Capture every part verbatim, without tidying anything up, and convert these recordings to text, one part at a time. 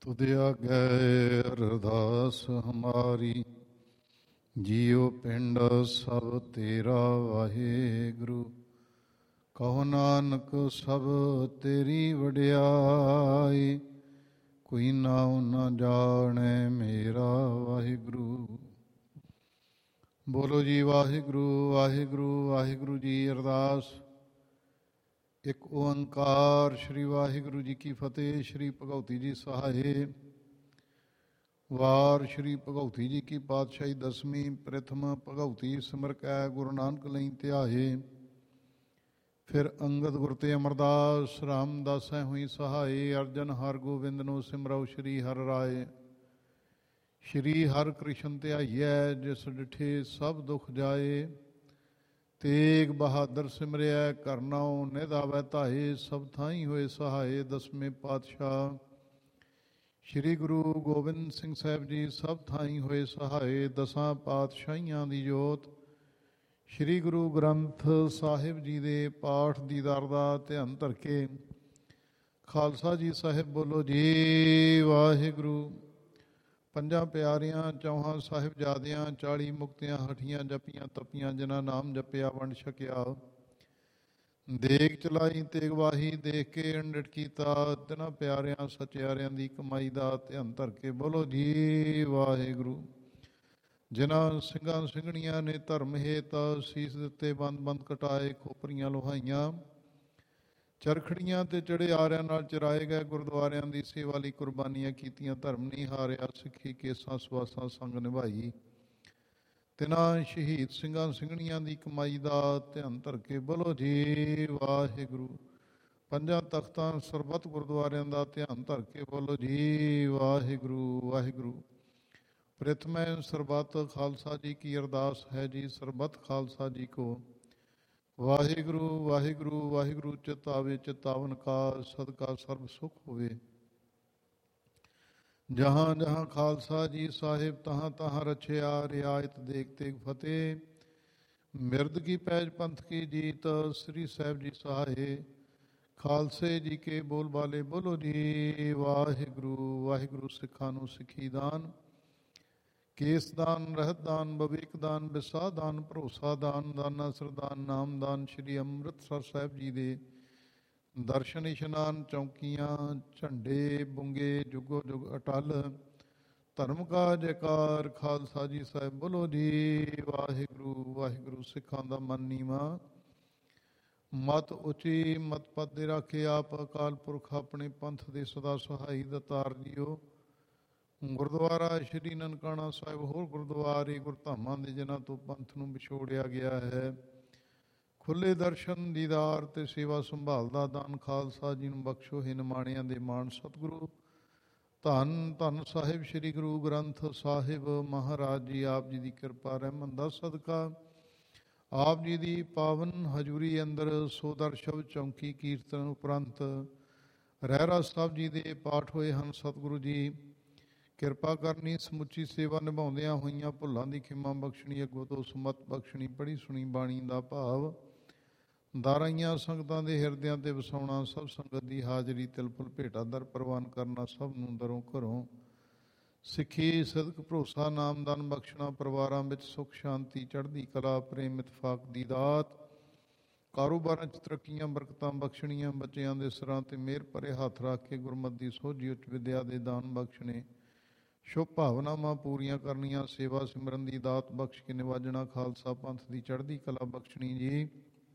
ਤੁਧ ਆਗੈ ਅਰਦਾਸ ਹਮਾਰੀ, ਜੀਉ ਪਿੰਡ ਸਭ ਤੇਰਾ ਵਾਹਿਗੁਰੂ। ਕਹੋ ਨਾਨਕ ਸਭ ਤੇਰੀ ਵਡਿਆਈ, ਕੋਈ ਨਾਉ ਨਾ ਜਾਣੈ ਮੇਰਾ ਵਾਹਿਗੁਰੂ। ਬੋਲੋ ਜੀ ਵਾਹਿਗੁਰੂ ਵਾਹਿਗੁਰੂ ਵਾਹਿਗੁਰੂ ਜੀ। ਅਰਦਾਸ। ਇੱਕ ਓੰਕਾਰ ਸ਼੍ਰੀ ਵਾਹਿਗੁਰੂ ਜੀ ਕੀ ਫਤਿਹ। ਸ਼੍ਰੀ ਭਗਉਤੀ ਜੀ ਸਹਾਏ। ਵਾਰ ਸ਼੍ਰੀ ਭਗਉਤੀ ਜੀ ਕੀ ਪਾਤਸ਼ਾਹੀ ਦਸਵੀਂ। ਪ੍ਰਥਮ ਭਗਉਤੀ ਸਿਮਰ ਕੈ ਗੁਰੂ ਨਾਨਕ ਲਈ ਧਿਆਏ। ਫਿਰ ਅੰਗਦ ਗੁਰ ਤੇ ਅਮਰਦਾਸ ਰਾਮਦਾਸੈ ਹੋਈ ਸਹਾਏ। ਅਰਜਨ ਹਰ ਗੋਬਿੰਦ ਨੂੰ ਸਿਮਰਉ ਸ਼੍ਰੀ ਹਰਿ ਰਾਏ। ਸ਼੍ਰੀ ਹਰਿ ਕ੍ਰਿਸ਼ਨ ਧਿਆਈਐ, ਜਿਸ ਡਿਠੇ ਸਭ ਦੁਖ ਜਾਏ। ਤੇਗ ਬਹਾਦਰ ਸਿਮਰਿਆ, ਕਰਨਾਉ ਨਿਧ ਆਵੈ ਧਾਏ। ਸਭ ਥਾਈਂ ਹੋਏ ਸਹਾਏ। ਦਸਵੇਂ ਪਾਤਸ਼ਾਹ ਸ਼੍ਰੀ ਗੁਰੂ ਗੋਬਿੰਦ ਸਿੰਘ ਸਾਹਿਬ ਜੀ ਸਭ ਥਾਈਂ ਹੋਏ ਸਹਾਏ। ਦਸਾਂ ਪਾਤਸ਼ਾਹੀਆਂ ਦੀ ਜੋਤ ਸ਼੍ਰੀ ਗੁਰੂ ਗ੍ਰੰਥ ਸਾਹਿਬ ਜੀ ਦੇ ਪਾਠ ਦੀਦਾਰ ਦਾ ਧਿਆਨ ਧਰ ਕੇ ਖਾਲਸਾ ਜੀ ਸਾਹਿਬ ਬੋਲੋ ਜੀ ਵਾਹਿਗੁਰੂ। ਪੰਜਾਂ ਪਿਆਰਿਆਂ ਚੌਹਾਂ ਸਾਹਿਬਜ਼ਾਦਿਆਂ ਚਾਲੀ ਮੁਕਤਿਆਂ ਹਠੀਆਂ ਜਪੀਆਂ ਤਪੀਆਂ, ਜਿਨ੍ਹਾਂ ਨਾਮ ਜਪਿਆ ਵੰਡ ਛਕਿਆ। ਦੇਗ ਚਲਾਈ ਤੇਗ ਵਾਹੀ, ਦੇਖ ਕੇ ਅੰਡਟ ਕੀਤਾ। ਤਿਨਾਂ ਪਿਆਰਿਆਂ ਸਚਿਆਰਿਆਂ ਦੀ ਕਮਾਈ ਦਾ ਧਿਆਨ ਧਰ ਕੇ ਬੋਲੋ ਜੀ ਵਾਹਿਗੁਰੂ। ਜਿਨ੍ਹਾਂ ਸਿੰਘਾਂ ਸਿੰਘਣੀਆਂ ਨੇ ਧਰਮ ਹੇਤ ਸੀਸ ਦਿੱਤੇ, ਬੰਦ ਬੰਦ ਕਟਾਏ, ਖੋਪਰੀਆਂ ਲੋਹਾਈਆਂ, ਚਰਖੜੀਆਂ ਤੇ ਚੜੇ ਆਰਿਆਂ ਨਾਲ ਚਰਾਏ ਗਏ। ਗੁਰਦੁਆਰਿਆਂ ਦੀ ਸੇਵਾ ਲਈ ਕੁਰਬਾਨੀਆਂ ਕੀਤੀਆਂ, ਧਰਮ ਨਹੀਂ ਹਾਰਿਆ, ਸਿੱਖੀ ਕੇਸਾਂ ਸਵਾਸਾਂ ਸੰਗ ਨਿਭਾਈ। ਤਿਨਾਂ ਸ਼ਹੀਦ ਸਿੰਘਾਂ ਸਿੰਘਣੀਆਂ ਦੀ ਕਮਾਈ ਦਾ ਧਿਆਨ ਧਰ ਕੇ ਬੋਲੋ ਜੀ ਵਾਹਿਗੁਰੂ। ਪੰਜਾਂ ਤਖਤਾਂ ਸਰਬੱਤ ਗੁਰਦੁਆਰਿਆਂ ਦਾ ਧਿਆਨ ਧਰ ਕੇ ਬੋਲੋ ਜੀ ਵਾਹਿਗੁਰੂ ਵਾਹਿਗੁਰੂ। ਪ੍ਰਥਮੈ ਸਰਬੱਤ ਖਾਲਸਾ ਜੀ ਕੀ ਅਰਦਾਸ ਹੈ ਜੀ। ਸਰਬੱਤ ਖਾਲਸਾ ਜੀ ਕੋ ਵਾਹਿਗੁਰੂ ਵਾਹਿਗੁਰੂ ਵਾਹਿਗੁਰੂ। ਚਿਤ ਆਵੇ ਚਿਤਾਵਨ ਕਾ, ਸਦਕਾ ਸਰਬ ਸੁਖ ਹੋਵੇ। ਜਹਾਂ ਜਹਾਂ ਖਾਲਸਾ ਜੀ ਸਾਹਿਬ, ਤਹਾਂ ਤਹਾਂ ਰਛਿਆ। ਰਿਆਇਤ ਦੇਖ ਤੇਗ ਫਤਿਹ, ਮਿਰਦ ਕੀ ਪੈਜ ਪੰਥ ਕੀ ਜੀਤ। ਸ੍ਰੀ ਸਾਹਿਬ ਜੀ ਸਹਾਏ। ਖਾਲਸੇ ਜੀ ਕੇ ਬੋਲ ਬਾਲੇ ਬੋਲੋ ਜੀ ਵਾਹਿਗੁਰੂ ਵਾਹਿਗੁਰੂ। ਸਿੱਖਾਂ ਨੂੰ ਸਿੱਖੀ ਦਾਨ, ਕੇਸ ਦਾਨ, ਰਹਿਤ ਦਾਨ, ਬਵੇਕ ਦਾਨ, ਵਿਸਾ ਦਾਨ, ਭਰੋਸਾ ਦਾਨ, ਦਾਨਾ ਸਰਦਾਨ, ਨਾਮ ਦਾਨ। ਸ਼੍ਰੀ ਅੰਮ੍ਰਿਤਸਰ ਸਾਹਿਬ ਜੀ ਦੇ ਦਰਸ਼ਨ ਇਸ਼ਨਾਨ, ਚੌਂਕੀਆਂ, ਝੰਡੇ ਬੁੰਗੇ, ਜੁਗੋ ਜੁਗ ਅਟਲ। ਧਰਮ ਕਾ ਜੈਕਾਰ ਖਾਲਸਾ ਜੀ ਸਾਹਿਬ ਬੋਲੋ ਜੀ ਵਾਹਿਗੁਰੂ ਵਾਹਿਗੁਰੂ। ਸਿੱਖਾਂ ਦਾ ਮਨ ਨੀਵਾਂ, ਮਤ ਉੱਚੀ, ਮਤ ਪਦ ਦੇ ਰਾਖੇ ਆਪ। ਅਕਾਲ ਪੁਰਖ ਆਪਣੇ ਪੰਥ ਦੇ ਸਦਾ ਸਹਾਈ ਦਾਤਾਰ ਜੀਓ। ਗੁਰਦੁਆਰਾ ਸ਼੍ਰੀ ਨਨਕਾਣਾ ਸਾਹਿਬ, ਹੋਰ ਗੁਰਦੁਆਰੇ ਗੁਰਧਾਮਾਂ ਦੇ ਜਿਨ੍ਹਾਂ ਤੋਂ ਪੰਥ ਨੂੰ ਵਿਛੋੜਿਆ ਗਿਆ ਹੈ, ਖੁੱਲ੍ਹੇ ਦਰਸ਼ਨ ਦੀਦਾਰ ਤੇ ਸੇਵਾ ਸੰਭਾਲ ਦਾ ਦਾਨ ਖਾਲਸਾ ਜੀ ਨੂੰ ਬਖਸ਼ੋ। ਹੀ ਨਿਮਾਣਿਆਂ ਦੇ ਮਾਣ ਸਤਿਗੁਰੂ ਧੰਨ ਧੰਨ ਸਾਹਿਬ ਸ਼੍ਰੀ ਗੁਰੂ ਗ੍ਰੰਥ ਸਾਹਿਬ ਮਹਾਰਾਜ ਜੀ, ਆਪ ਜੀ ਦੀ ਕਿਰਪਾ ਰਹਿਮਤ ਦਾ ਸਦਕਾ ਆਪ ਜੀ ਦੀ ਪਾਵਨ ਹਜ਼ੂਰੀ ਅੰਦਰ ਸੋਦਰ ਸ਼ਬਦ ਚੌਂਕੀ ਕੀਰਤਨ ਉਪਰੰਤ ਰਹਿਰਾ ਸਾਹਿਬ ਜੀ ਦੇ ਪਾਠ ਹੋਏ ਹਨ। ਸਤਿਗੁਰੂ ਜੀ ਕਿਰਪਾ ਕਰਨੀ, ਸਮੁੱਚੀ ਸੇਵਾ ਨਿਭਾਉਂਦਿਆਂ ਹੋਈਆਂ ਭੁੱਲਾਂ ਦੀ ਖਿਮਾ ਬਖਸ਼ਣੀ, ਅੱਗੋਂ ਤੋਂ ਸੁਮਤ ਬਖਸ਼ਣੀ। ਪੜ੍ਹੀ ਸੁਣੀ ਬਾਣੀ ਦਾ ਭਾਵ ਦਾਰਾਈਆਂ ਸੰਗਤਾਂ ਦੇ ਹਿਰਦਿਆਂ ਤੇ ਵਸਾਉਣਾ। ਸਭ ਸੰਗਤ ਦੀ ਹਾਜ਼ਰੀ ਤਿਲਫੁਲ ਭੇਟਾ ਦਰ ਪ੍ਰਵਾਨ ਕਰਨਾ। ਸਭ ਨੂੰ ਦਰੋਂ ਘਰੋਂ ਸਿੱਖੀ ਸਦਕ ਭਰੋਸਾ ਨਾਮਦਾਨ ਬਖਸ਼ਣਾ। ਪਰਿਵਾਰਾਂ ਵਿੱਚ ਸੁੱਖ ਸ਼ਾਂਤੀ ਚੜ੍ਹਦੀ ਕਲਾ ਪ੍ਰੇਮ ਇਤਫਾਕ ਦੀ ਦਾਤ। ਕਾਰੋਬਾਰਾਂ 'ਚ ਤਰੱਕੀਆਂ ਬਰਕਤਾਂ ਬਖਸ਼ਣੀਆਂ। ਬੱਚਿਆਂ ਦੇ ਸਿਰਾਂ 'ਤੇ ਮਿਹਰ ਭਰੇ ਹੱਥ ਰੱਖ ਕੇ ਗੁਰਮਤਿ ਦੀ ਸੋਝੀ ਉੱਚ ਵਿਦਿਆ ਦੇ ਦਾਨ ਬਖਸ਼ਣੇ। ਸ਼ੁਭ ਭਾਵਨਾਵਾਂ ਪੂਰੀਆਂ ਕਰਨੀਆਂ। ਸੇਵਾ ਸਿਮਰਨ ਦੀ ਦਾਤ ਬਖਸ਼ ਕੇ ਨਿਵਾਜਣਾ। ਖਾਲਸਾ ਪੰਥ ਦੀ ਚੜ੍ਹਦੀ ਕਲਾ ਬਖਸ਼ਣੀ ਜੀ।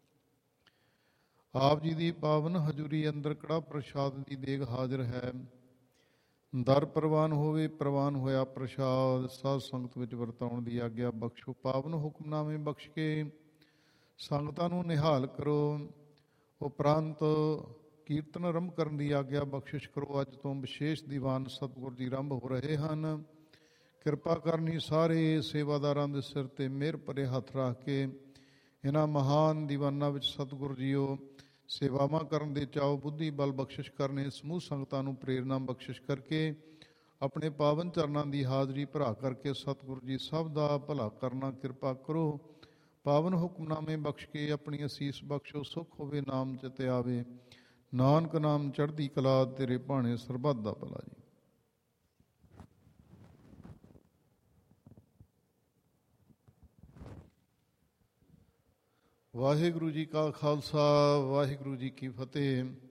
ਆਪ ਜੀ ਦੀ ਪਾਵਨ ਹਜ਼ੂਰੀ ਅੰਦਰ ਕੜਾ ਪ੍ਰਸ਼ਾਦ ਦੀ ਦੇਗ ਹਾਜ਼ਰ ਹੈ। ਦਰ ਪ੍ਰਵਾਨ ਹੋਵੇ, ਪ੍ਰਵਾਨ ਹੋਇਆ ਪ੍ਰਸ਼ਾਦ ਸਾਧ ਸੰਗਤ ਵਿੱਚ ਵਰਤਾਉਣ ਦੀ ਆਗਿਆ ਬਖਸ਼ੋ। ਪਾਵਨ ਹੁਕਮਨਾਮੇ ਬਖਸ਼ ਕੇ ਸੰਗਤਾਂ ਨੂੰ ਨਿਹਾਲ ਕਰੋ। ਉਪਰੰਤ ਕੀਰਤਨ ਆਰੰਭ ਕਰਨ ਦੀ ਆਗਿਆ ਬਖਸ਼ਿਸ਼ ਕਰੋ। ਅੱਜ ਤੋਂ ਵਿਸ਼ੇਸ਼ ਦੀਵਾਨ ਸਤਿਗੁਰ ਜੀ ਆਰੰਭ ਹੋ ਰਹੇ ਹਨ। ਕਿਰਪਾ ਕਰਨੀ ਸਾਰੇ ਸੇਵਾਦਾਰਾਂ ਦੇ ਸਿਰ 'ਤੇ ਮਿਹਰ ਭਰੇ ਹੱਥ ਰੱਖ ਕੇ ਇਹਨਾਂ ਮਹਾਨ ਦੀਵਾਨਾਂ ਵਿੱਚ ਸਤਿਗੁਰ ਜੀਓ ਸੇਵਾਵਾਂ ਕਰਨ ਦੇ ਚਾਓ ਬੁੱਧੀ ਬਲ ਬਖਸ਼ਿਸ਼ ਕਰਨੇ। ਸਮੂਹ ਸੰਗਤਾਂ ਨੂੰ ਪ੍ਰੇਰਨਾ ਬਖਸ਼ਿਸ਼ ਕਰਕੇ ਆਪਣੇ ਪਾਵਨ ਚਰਨਾਂ ਦੀ ਹਾਜ਼ਰੀ ਭਰਾ ਕਰਕੇ ਸਤਿਗੁਰੂ ਜੀ ਸਭ ਦਾ ਭਲਾ ਕਰਨਾ। ਕਿਰਪਾ ਕਰੋ ਪਾਵਨ ਹੁਕਮਨਾਮੇ ਬਖਸ਼ ਕੇ ਆਪਣੀ ਅਸੀਸ ਬਖਸ਼ੋ। ਸੁੱਖ ਹੋਵੇ ਨਾਮ ਚਿਤ ਆਵੇ, ਨਾਨਕ ਨਾਮ ਚੜ੍ਹਦੀ ਕਲਾ, ਤੇਰੇ ਭਾਣੇ ਸਰਬੱਤ ਦਾ ਭਲਾ ਜੀ। ਵਾਹਿਗੁਰੂ ਜੀ ਕਾ ਖਾਲਸਾ, ਵਾਹਿਗੁਰੂ ਜੀ ਕੀ ਫਤਿਹ।